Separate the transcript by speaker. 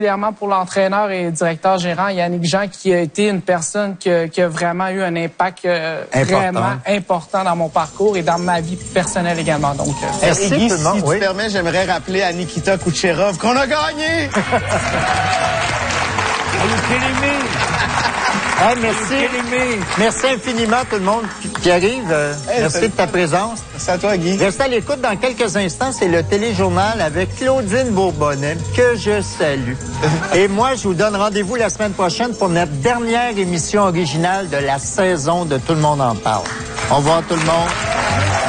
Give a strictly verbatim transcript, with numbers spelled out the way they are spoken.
Speaker 1: Particulièrement pour l'entraîneur et directeur gérant Yannick Jean, qui a été une personne qui a, qui a vraiment eu un impact euh, important. vraiment important dans mon parcours et dans ma vie personnelle également. Donc, euh,
Speaker 2: Merci,
Speaker 3: Guy,
Speaker 2: si
Speaker 3: oui.
Speaker 2: tu permets, j'aimerais rappeler à Nikita Kucherov qu'on a gagné!
Speaker 3: Hey, merci. Merci infiniment tout le monde qui arrive. Euh,
Speaker 2: hey,
Speaker 3: merci de ta présence.
Speaker 2: Merci à toi, Guy.
Speaker 3: Restez à l'écoute dans quelques instants. C'est le téléjournal avec Claudine Bourbonnais, que je salue. Et moi, je vous donne rendez-vous la semaine prochaine pour notre dernière émission originale de la saison de Tout le monde en parle. Au revoir tout le monde.